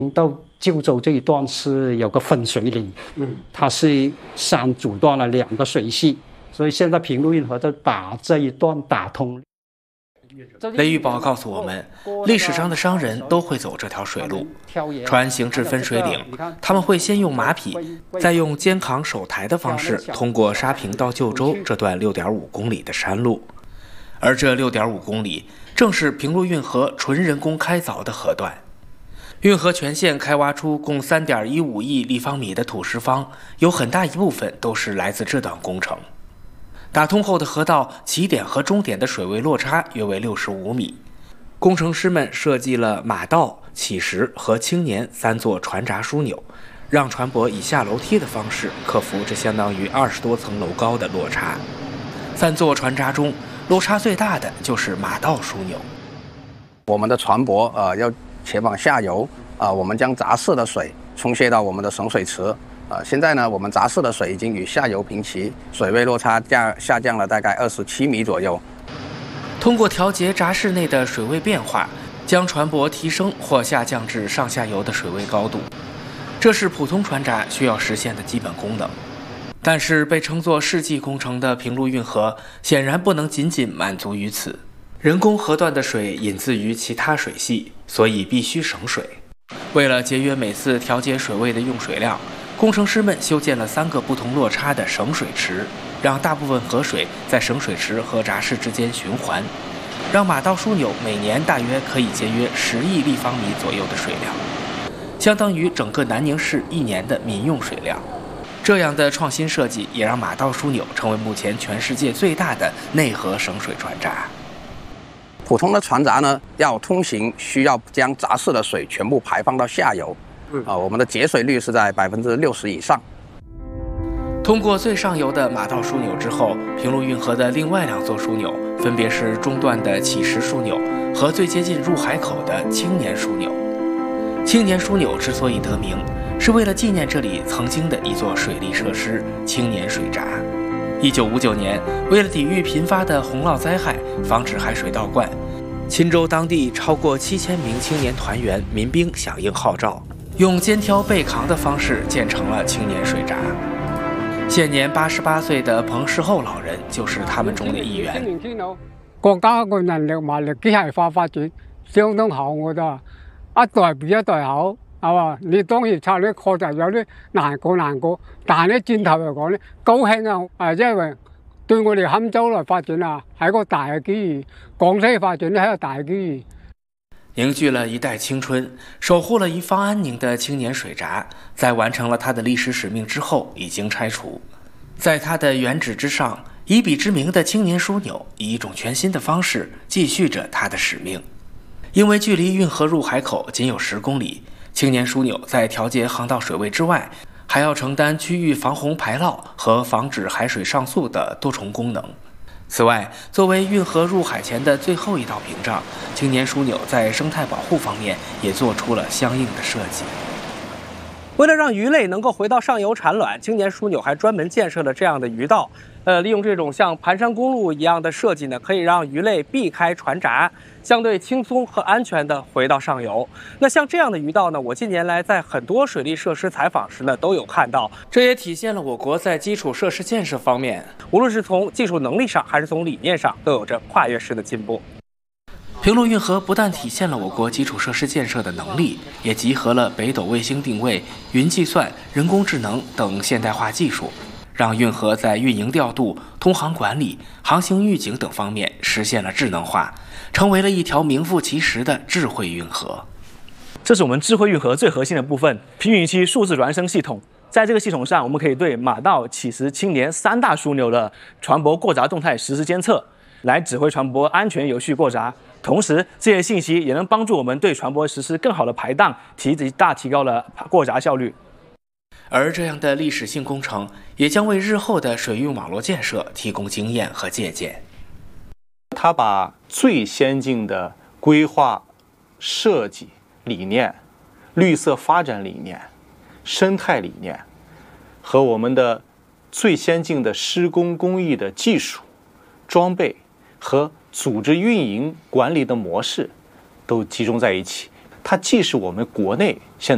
到旧州这一段是有个分水岭，它是山阻断了2个水系，所以现在平陆运河就把这一段打通。 雷玉宝告诉我们，历史上的商人都会走这条水路，船行至分水岭，他们会先用马匹，再用肩扛手抬的方式，通过沙坪到旧州这段6.5公里的山路。而这6.5公里，正是平陆运河纯人工开凿的河段。运河全线开挖出共3.15亿立方米的土石方，有很大一部分都是来自这段工程。打通后的河道起点和终点的水位落差约为65米，工程师们设计了马道、起石和青年3座船闸枢纽，让船舶以下楼梯的方式克服这相当于20多层楼高的落差。3座船闸中，落差最大的就是马道枢纽。 我们的船舶要前往下游我们将闸式的水冲卸到我们的省水池。现在呢，我们闸式的水已经与下游平齐，水位落差下降了大概27米左右。 通过调节闸室内的水位变化，将船舶提升或下降至上下游的水位高度，这是普通船闸需要实现的基本功能。但是被称作世纪工程的平陆运河显然不能仅仅满足于此。人工河段的水引自于其他水系，所以必须省水。为了节约每次调节水位的用水量，工程师们修建了3个不同落差的省水池，让大部分河水在省水池和闸室之间循环，让马道枢纽每年大约可以节约10亿立方米左右的水量，相当于整个南宁市1年的民用水量。这样的创新设计也让马道枢纽成为目前全世界最大的内河省水船闸。 普通的船闸呢，要通行需要将闸室的水全部排放到下游。我们的节水率是在60%以上。 通过最上游的马道枢纽之后，平陆运河的另外2座枢纽，分别是中段的起石枢纽和最接近入海口的青年枢纽。青年枢纽之所以得名，是为了纪念这里曾经的一座水利设施——青年水闸。1959年，为了抵御频发的洪涝灾害，防止海水倒灌，钦州当地超过7000名青年团员民兵响应号召，用肩挑背扛的方式建成了青年水闸。现年88岁的彭世厚老人就是他们中的一員。 國家個人力物力機械化發展相當好，我覺得一代比一代好，係嘛？你當然策略確實有啲難過，但係咧轉頭嚟講咧，高興啊！因為對我哋坎州來發展啊，係一個大嘅機遇；廣西發展咧係一個大嘅機遇。 凝聚了一代青春，守护了一方安宁的青年水闸，在完成了它的历史使命之后，已经拆除。在它的原址之上，以彼之名的青年枢纽以一种全新的方式继续着它的使命。因为距离运河入海口仅有10公里，青年枢纽在调节航道水位之外，还要承担区域防洪排涝和防止海水上溯的多重功能。此外，作为运河入海前的最后一道屏障，青年枢纽在生态保护方面也做出了相应的设计。 为了让鱼类能够回到上游产卵，青年枢纽还专门建设了这样的鱼道。利用这种像盘山公路一样的设计呢，可以让鱼类避开船闸，相对轻松和安全地回到上游。那像这样的鱼道呢，我近年来在很多水利设施采访时呢都有看到， 这也体现了我国在基础设施建设方面， 无论是从技术能力上还是从理念上，都有着跨越式的进步。 平陆运河不但体现了我国基础设施建设的能力，也集合了北斗卫星定位、云计算、人工智能等现代化技术，让运河在运营调度、通航管理、航行预警等方面实现了智能化，成为了一条名副其实的智慧运河。 这是我们智慧运河最核心的部分——平允期数字孪生系统。在这个系统上，我们可以对马道、起石、青年3大枢纽的船舶过闸动态实时监测，来指挥船舶安全有序过闸。同时，这些信息也能帮助我们对船舶实施更好的排档，大提高了过闸效率。 而这样的历史性工程也将为日后的水运网络建设提供经验和借鉴。 它把最先进的规划设计理念、绿色发展理念、生态理念和我们的最先进的施工工艺的技术、装备和组织运营管理的模式都集中在一起。它既是我们国内现